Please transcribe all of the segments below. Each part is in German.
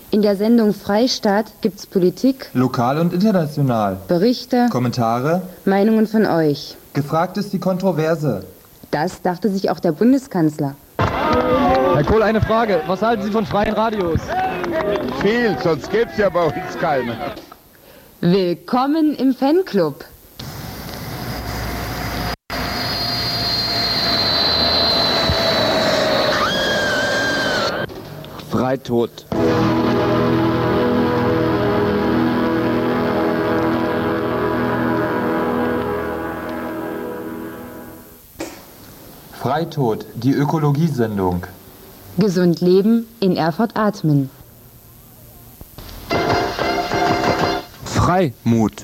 In der Sendung Freistaat gibt's Politik, lokal und international, Berichte, Kommentare, Meinungen von euch. Gefragt ist die Kontroverse. Das dachte sich auch der Bundeskanzler. Herr Kohl, eine Frage. Was halten Sie von freien Radios? Viel, sonst gäb's ja bei uns keine. Willkommen im Fanclub. Freitod. Freitod, die Ökologiesendung. Gesund leben, in Erfurt atmen. Freimut.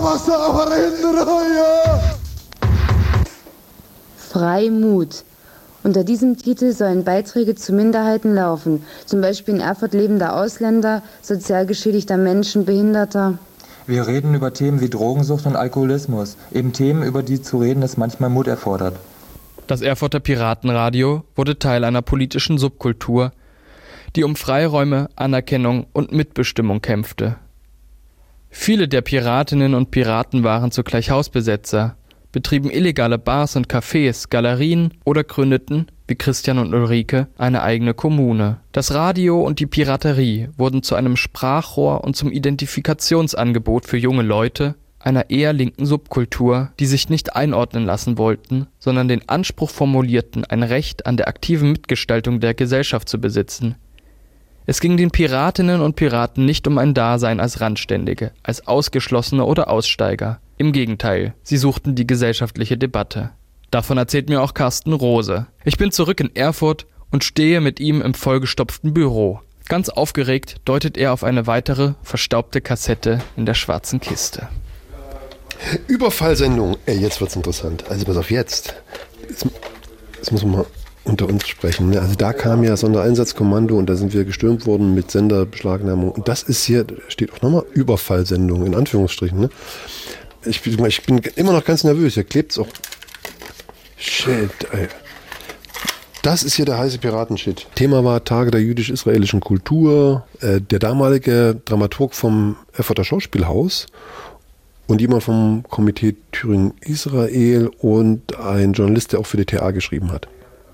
Freimut. Unter diesem Titel sollen Beiträge zu Minderheiten laufen, zum Beispiel in Erfurt lebender Ausländer, sozial geschädigter Menschen, Behinderter. Wir reden über Themen wie Drogensucht und Alkoholismus, eben Themen, über die zu reden es manchmal Mut erfordert. Das Erfurter Piratenradio wurde Teil einer politischen Subkultur, die um Freiräume, Anerkennung und Mitbestimmung kämpfte. Viele der Piratinnen und Piraten waren zugleich Hausbesetzer, betrieben illegale Bars und Cafés, Galerien oder gründeten, wie Christian und Ulrike, eine eigene Kommune. Das Radio und die Piraterie wurden zu einem Sprachrohr und zum Identifikationsangebot für junge Leute einer eher linken Subkultur, die sich nicht einordnen lassen wollten, sondern den Anspruch formulierten, ein Recht an der aktiven Mitgestaltung der Gesellschaft zu besitzen. Es ging den Piratinnen und Piraten nicht um ein Dasein als Randständige, als Ausgeschlossene oder Aussteiger. Im Gegenteil, sie suchten die gesellschaftliche Debatte. Davon erzählt mir auch Carsten Rose. Ich bin zurück in Erfurt und stehe mit ihm im vollgestopften Büro. Ganz aufgeregt deutet er auf eine weitere, verstaubte Kassette in der schwarzen Kiste. Überfallsendung. Ey, jetzt wird's interessant. Also pass auf, jetzt muss man mal unter uns sprechen. Ne? Also da kam ja Sondereinsatzkommando und da sind wir gestürmt worden mit Senderbeschlagnahmung. Und das ist hier, steht auch nochmal Überfallsendung, in Anführungsstrichen. Ne? Ich bin immer noch ganz nervös. Hier klebt's auch. Shit, ey. Das ist hier der heiße Piratenshit. Thema war Tage der jüdisch-israelischen Kultur. Der damalige Dramaturg vom Erfurter Schauspielhaus und jemand vom Komitee Thüringen-Israel und ein Journalist, der auch für die TA geschrieben hat.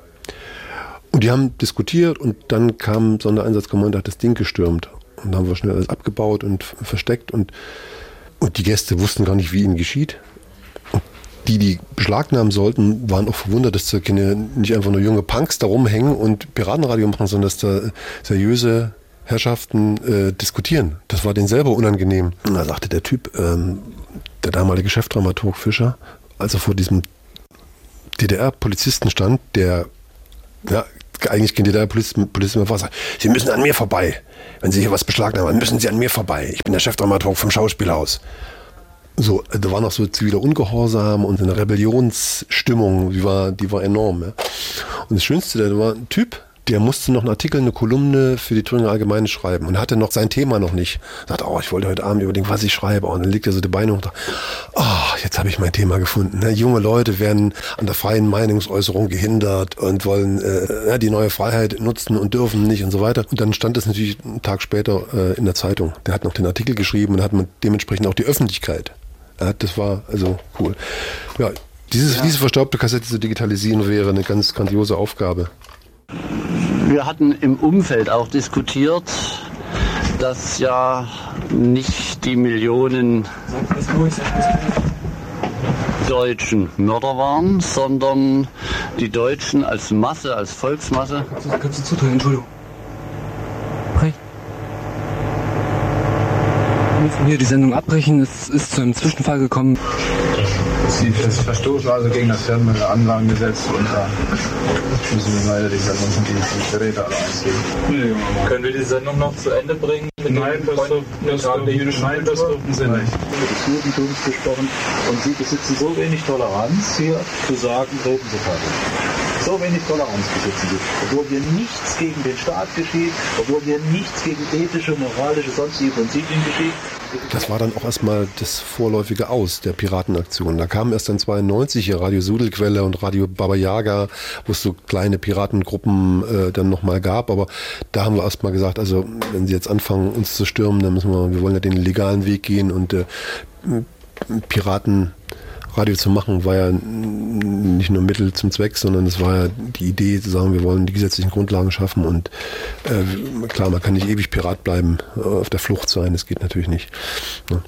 Und die haben diskutiert und dann kam Sondereinsatzkommando, hat das Ding gestürmt. Und dann haben wir schnell alles abgebaut und versteckt und die Gäste wussten gar nicht, wie ihnen geschieht. Und die beschlagnahmen sollten, waren auch verwundert, dass da nicht einfach nur junge Punks da rumhängen und Piratenradio machen, sondern dass da seriöse Herrschaften diskutieren. Das war denen selber unangenehm. Und da sagte der Typ, der damalige Chefdramaturg Fischer, als er vor diesem DDR-Polizisten stand, der eigentlich kein DDR-Polizist mehr war, sagt, Sie müssen an mir vorbei. Wenn Sie hier was beschlagnahmen, müssen Sie an mir vorbei. Ich bin der Chefdramaturg vom Schauspielhaus. So, da war noch so ziviler Ungehorsam und eine Rebellionsstimmung, die war enorm. Ja. Und das Schönste, da war ein Typ, der musste noch einen Artikel, eine Kolumne für die Thüringer Allgemeine schreiben und hatte noch sein Thema noch nicht. Sagt, ich wollte heute Abend überlegen, was ich schreibe. Und dann legt er so die Beine hoch und sagt, jetzt habe ich mein Thema gefunden. Ne? Junge Leute werden an der freien Meinungsäußerung gehindert und wollen die neue Freiheit nutzen und dürfen nicht und so weiter. Und dann stand das natürlich einen Tag später in der Zeitung. Der hat noch den Artikel geschrieben und hat man dementsprechend auch die Öffentlichkeit. Das war also cool. Ja, diese verstaubte Kassette zu digitalisieren wäre eine ganz grandiose Aufgabe. Wir hatten im Umfeld auch diskutiert, dass ja nicht die Millionen deutschen Mörder waren, sondern die Deutschen als Masse, als Volksmasse. Kannst du zudrehen, Entschuldigung. Hi. Wir müssen hier die Sendung abbrechen, es ist zu einem Zwischenfall gekommen. Sie verstoßen also gegen das Fernmeldeanlagengesetz und da müssen wir leider die Sendung und die Geräte alle eingeben. Nee, können wir die Sendung noch zu Ende bringen? Nein, das dürfen Sie nicht. Das Judentums gesprochen und Sie besitzen so wenig Toleranz hier zu sagen, treten Sie fertig. So wenig Toleranz besitzen Sie, obwohl hier nichts gegen den Staat geschieht, obwohl hier nichts gegen ethische, moralische, sonstige Prinzipien geschieht. Das war dann auch erstmal das vorläufige Aus der Piratenaktion. Da kamen erst dann 92 hier Radio Sudelquelle und Radio Baba Yaga, wo es so kleine Piratengruppen dann nochmal gab. Aber da haben wir erstmal gesagt, also wenn sie jetzt anfangen uns zu stürmen, dann wir wollen ja den legalen Weg gehen und Piratenradio zu machen, war ja nicht nur Mittel zum Zweck, sondern es war ja die Idee zu sagen, wir wollen die gesetzlichen Grundlagen schaffen und klar, man kann nicht ewig Pirat bleiben, auf der Flucht sein, das geht natürlich nicht. Ja.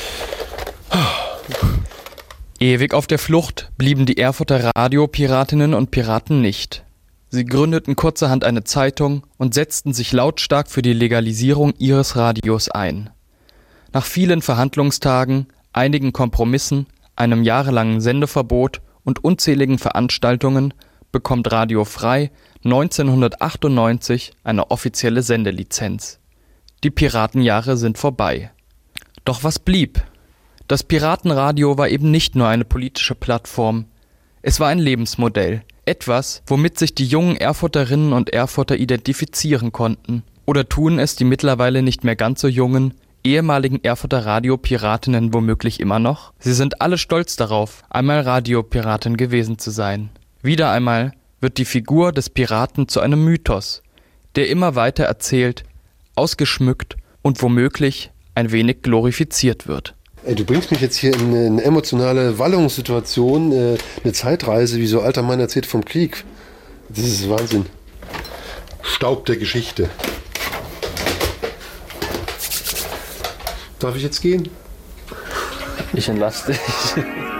Ewig auf der Flucht blieben die Erfurter Radiopiratinnen und Piraten nicht. Sie gründeten kurzerhand eine Zeitung und setzten sich lautstark für die Legalisierung ihres Radios ein. Nach vielen Verhandlungstagen, einigen Kompromissen, einem jahrelangen Sendeverbot und unzähligen Veranstaltungen bekommt Radio Frei 1998 eine offizielle Sendelizenz. Die Piratenjahre sind vorbei. Doch was blieb? Das Piratenradio war eben nicht nur eine politische Plattform. Es war ein Lebensmodell. Etwas, womit sich die jungen Erfurterinnen und Erfurter identifizieren konnten. Oder tun es die mittlerweile nicht mehr ganz so jungen, ehemaligen Erfurter Radiopiratinnen womöglich immer noch? Sie sind alle stolz darauf, einmal Radiopiratin gewesen zu sein. Wieder einmal wird die Figur des Piraten zu einem Mythos, der immer weiter erzählt, ausgeschmückt und womöglich ein wenig glorifiziert wird. Ey, du bringst mich jetzt hier in eine emotionale Wallungssituation, eine Zeitreise, wie so ein alter Mann erzählt vom Krieg. Das ist Wahnsinn. Staub der Geschichte. Darf ich jetzt gehen? Ich entlasse dich.